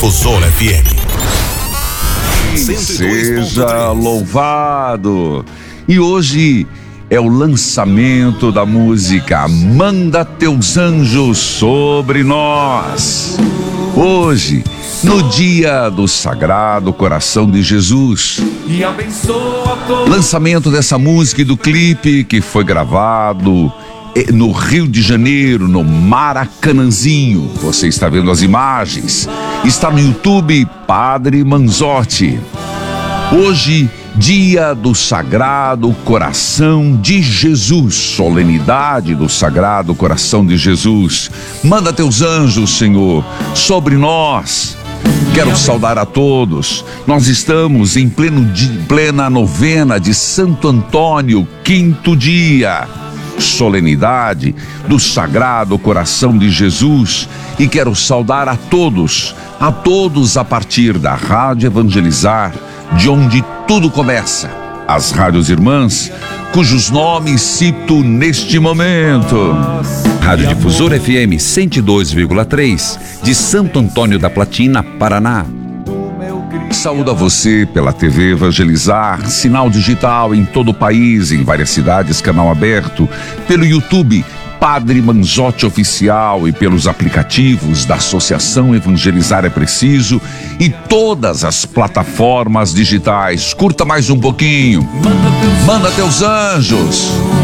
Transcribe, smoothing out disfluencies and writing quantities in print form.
Difusora FM. Seja louvado. E hoje é o lançamento da música Manda Teus Anjos Sobre Nós. Hoje, no dia do Sagrado Coração de Jesus. Lançamento dessa música e do clipe que foi gravado no Rio de Janeiro, no Maracanãzinho. Você está vendo as imagens. Está no YouTube Padre Manzotti. Hoje, dia do Sagrado Coração de Jesus, solenidade do Sagrado Coração de Jesus. Manda teus anjos, sobre nós. Quero saudar a todos. Nós estamos em plena novena de Santo Antônio, 5º dia. Solenidade do Sagrado Coração de Jesus, e quero saudar a todos a partir da Rádio Evangelizar, de onde tudo começa, as rádios irmãs, cujos nomes cito neste momento. Rádio Difusora FM 102,3 de Santo Antônio da Platina, Paraná. Saúdo a você pela TV Evangelizar, sinal digital em todo o país, em várias cidades, canal aberto, pelo YouTube Padre Manzotti Oficial e pelos aplicativos da Associação Evangelizar é Preciso e todas as plataformas digitais. Curta mais um pouquinho. Manda teus anjos.